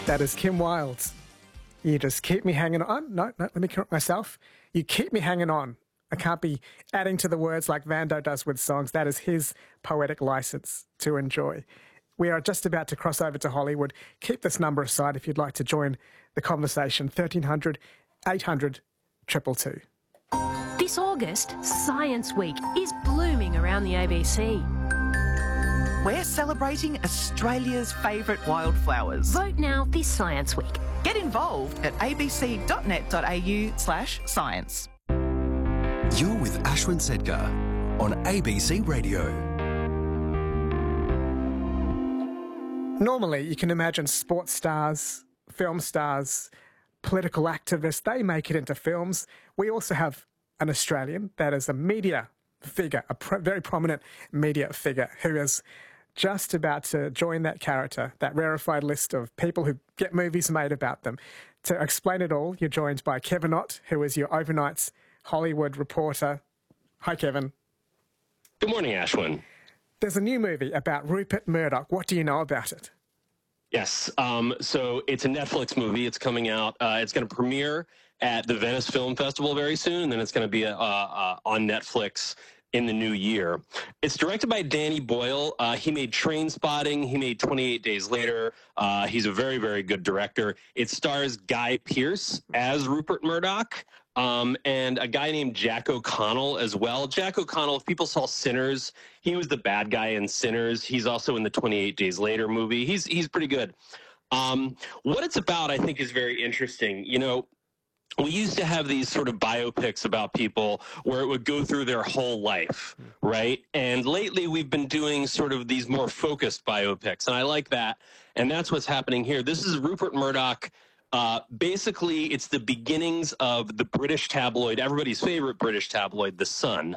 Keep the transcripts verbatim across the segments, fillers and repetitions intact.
That is Kim Wilde. You just keep me hanging on. No, no, let me correct myself. You keep me hanging on. I can't be adding to the words like Vando does with songs. That is his poetic license to enjoy. We are just about to cross over to Hollywood. Keep this number aside if you'd like to join the conversation. thirteen hundred, eight hundred, two two two. This August, Science Week is blooming around the A B C. We're celebrating Australia's favourite wildflowers. Vote now this Science Week. Get involved at abc.net.au slash science. You're with Ashwin Sedgar on A B C Radio. Normally, you can imagine sports stars, film stars, political activists, they make it into films. We also have an Australian that is a media figure, a pro- very prominent media figure who is just about to join that character, that rarefied list of people who get movies made about them. To explain it all, you're joined by Kevin Ott, who is your overnight's Hollywood reporter. Hi, Kevin. Good morning, Ashwin. There's a new movie about Rupert Murdoch. What do you know about it? Yes, um, so it's a Netflix movie. It's coming out. Uh, it's going to premiere at the Venice Film Festival very soon, and then it's going to be uh, uh, on Netflix in the new year. It's directed by Danny Boyle. Uh, he made Trainspotting. He made twenty-eight days later. Uh, he's a very, very good director. It stars Guy Pearce as Rupert Murdoch. Um, and a guy named Jack O'Connell as well. Jack O'Connell, if people saw Sinners, he was the bad guy in Sinners. He's also in the twenty-eight days later movie. He's he's pretty good. Um, what it's about, I think, is very interesting. You know, we used to have these sort of biopics about people where it would go through their whole life, right? And lately we've been doing sort of these more focused biopics, and I like that. And that's what's happening here. This is Rupert Murdoch. Uh, basically, it's the beginnings of the British tabloid, everybody's favorite British tabloid, The Sun.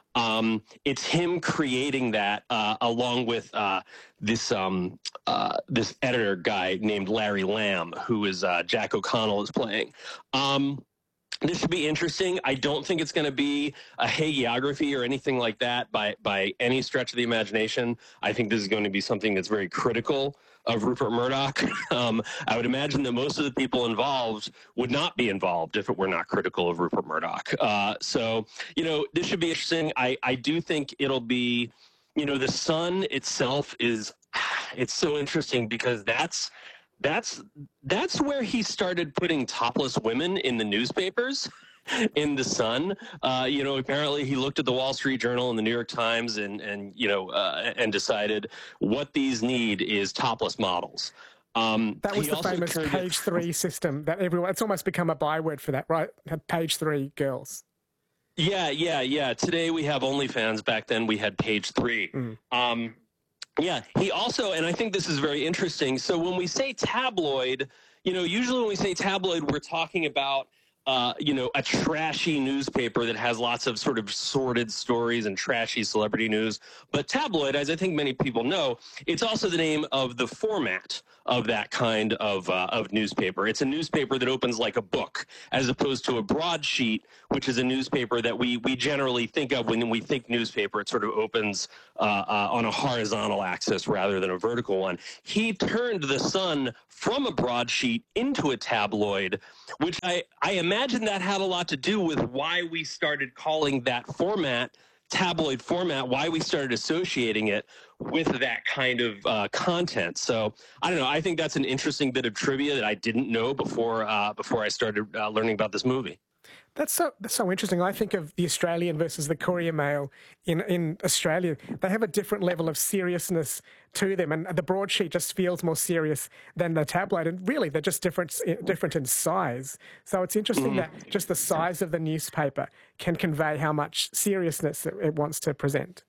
Um, it's him creating that uh, along with uh, this um, uh, this editor guy named Larry Lamb, who is uh, Jack O'Connell is playing. Um, this should be interesting. I don't think it's going to be a hagiography or anything like that by by any stretch of the imagination. I think this is going to be something that's very critical of Rupert Murdoch. Um, I would imagine that most of the people involved would not be involved if it were not critical of Rupert Murdoch. Uh, so, you know, this should be interesting. I, I do think it'll be, you know, The Sun itself is, it's so interesting because that's, that's, that's where he started putting topless women in the newspapers. In The Sun, uh, you know, apparently he looked at the Wall Street Journal and the New York Times and, and you know, uh, and decided what these need is topless models. Um, that was the famous page three system that everyone, it's almost become a byword for that, right? Page three girls. Yeah, yeah, yeah. Today we have OnlyFans. Back then we had page three. Mm. Um, yeah, he also, and I think this is very interesting. So when we say tabloid, you know, usually when we say tabloid, we're talking about Uh, you know, a trashy newspaper that has lots of sort of sordid stories and trashy celebrity news. But tabloid, as I think many people know, it's also the name of the format of that kind of uh, of newspaper. It's a newspaper that opens like a book, as opposed to a broadsheet, which is a newspaper that we we generally think of when we think newspaper. It sort of opens uh, uh, on a horizontal axis rather than a vertical one. He turned The Sun from a broadsheet into a tabloid, which I, I imagine that had a lot to do with why we started calling that format tabloid format, why we started associating it with that kind of uh, content. So I don't know. I think that's an interesting bit of trivia that I didn't know before uh, before I started uh, learning about this movie. That's so that's so interesting. I think of the Australian versus the Courier Mail in, in Australia. They have a different level of seriousness to them, and the broadsheet just feels more serious than the tabloid. And really, they're just different different in size. So it's interesting mm. that just the size of the newspaper can convey how much seriousness it, it wants to present.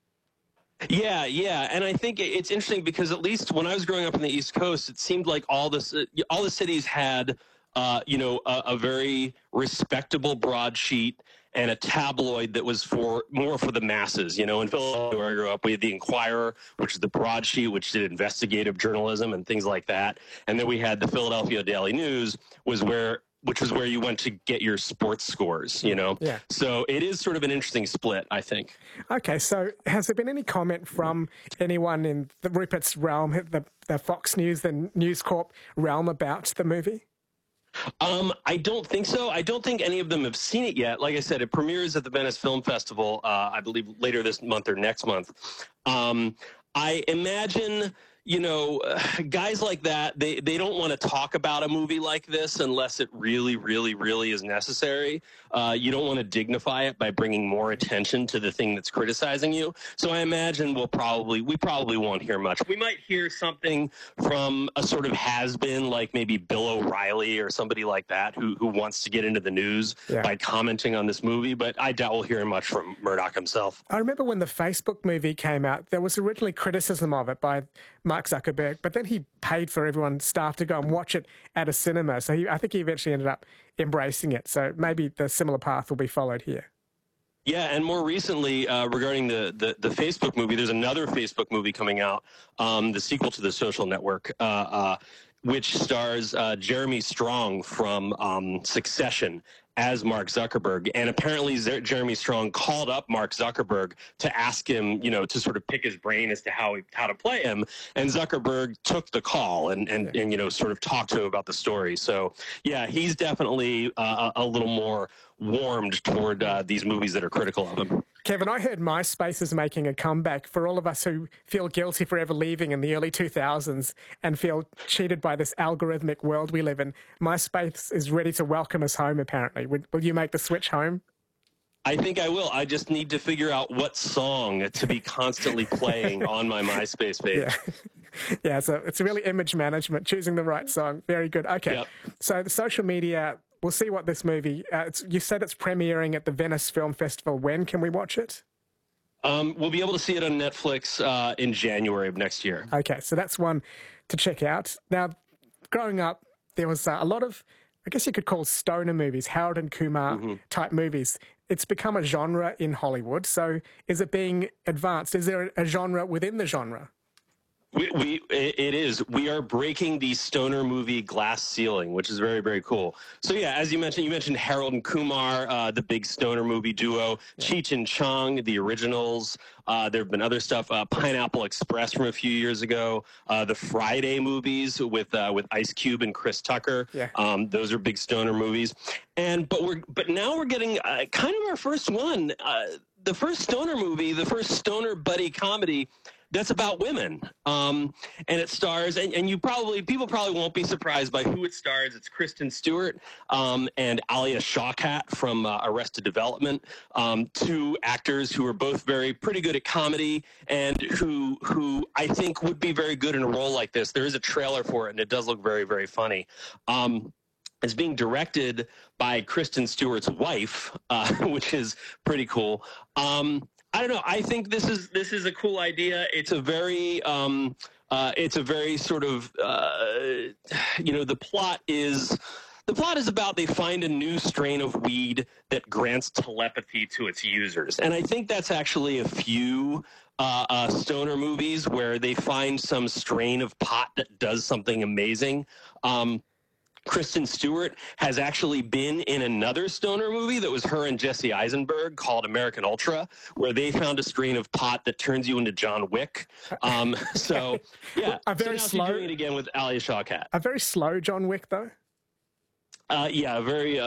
Yeah, yeah, and I think it's interesting because at least when I was growing up on the East Coast, it seemed like all this all the cities had. Uh, you know, a, a very respectable broadsheet and a tabloid that was for more for the masses. You know, in Philadelphia, where I grew up, we had the Inquirer, which is the broadsheet, which did investigative journalism and things like that. And then we had the Philadelphia Daily News, was where which was where you went to get your sports scores, you know? Yeah. So it is sort of an interesting split, I think. Okay, so has there been any comment from anyone in the Rupert's realm, the, the Fox News, the News Corp realm about the movie? Um, I don't think so. I don't think any of them have seen it yet. Like I said, it premieres at the Venice Film Festival, uh, I believe later this month or next month. Um, I imagine, you know, uh, guys like that, they, they don't want to talk about a movie like this unless it really, really, really is necessary. Uh, you don't want to dignify it by bringing more attention to the thing that's criticizing you. So I imagine we'll probably, we probably won't hear much. We might hear something from a sort of has-been, like maybe Bill O'Reilly or somebody like that who, who wants to get into the news yeah. by commenting on this movie, but I doubt we'll hear much from Murdoch himself. I remember when the Facebook movie came out, there was originally criticism of it by Mark Zuckerberg, but then he paid for everyone's staff to go and watch it at a cinema. So he, I think he eventually ended up embracing it. So maybe the similar path will be followed here. Yeah, and more recently, uh, regarding the, the, the Facebook movie, there's another Facebook movie coming out, um, the sequel to The Social Network, uh, uh, which stars uh, Jeremy Strong from um, Succession as Mark Zuckerberg. And apparently Z- Jeremy Strong called up Mark Zuckerberg to ask him, you know, to sort of pick his brain as to how he, how to play him. And Zuckerberg took the call and, and, and, you know, sort of talked to him about the story. So, yeah, he's definitely uh, a little more warmed toward uh, these movies that are critical of him. Kevin, I heard MySpace is making a comeback. For all of us who feel guilty for ever leaving in the early two thousands and feel cheated by this algorithmic world we live in, MySpace is ready to welcome us home, apparently. Will, will you make the switch home? I think I will. I just need to figure out what song to be constantly playing on my MySpace page. Yeah, yeah so it's really image management, choosing the right song. Very good. Okay, yep. So the social media... We'll see what this movie, uh, it's, you said it's premiering at the Venice Film Festival. When can we watch it? Um, we'll be able to see it on Netflix uh, in January of next year. Okay, so that's one to check out. Now, growing up, there was uh, a lot of, I guess you could call stoner movies, Harold and Kumar mm-hmm. type movies. It's become a genre in Hollywood. So is it being advanced? Is there a genre within the genre? We, we, it is. We are breaking the stoner movie glass ceiling, which is very, very cool. So yeah, as you mentioned, you mentioned Harold and Kumar, uh, the big stoner movie duo, yeah. Cheech and Chong, the originals. Uh, there have been other stuff, uh, Pineapple Express from a few years ago, uh, the Friday movies with uh, with Ice Cube and Chris Tucker. Yeah. Um, those are big stoner movies. And but we're but now we're getting uh, kind of our first one, uh, the first stoner movie, the first stoner buddy comedy. That's about women, um, and it stars, and, and you probably, people probably won't be surprised by who it stars. It's Kristen Stewart um, and Alia Shawkat from uh, Arrested Development, um, two actors who are both very pretty good at comedy and who who I think would be very good in a role like this. There is a trailer for it, and it does look very, very funny. Um, It's being directed by Kristen Stewart's wife, uh, which is pretty cool. Um, I don't know. I think this is this is a cool idea. It's a very um, uh, it's a very sort of uh, you know the plot is the plot is about they find a new strain of weed that grants telepathy to its users, and I think that's actually a few uh, uh, stoner movies where they find some strain of pot that does something amazing. Um, Kristen Stewart has actually been in another stoner movie that was her and Jesse Eisenberg called American Ultra, where they found a strain of pot that turns you into John Wick. Um, so, yeah. A very so now slow, she's doing it again with Alia Shawkat. A very slow John Wick, though? Uh, yeah, very... Uh,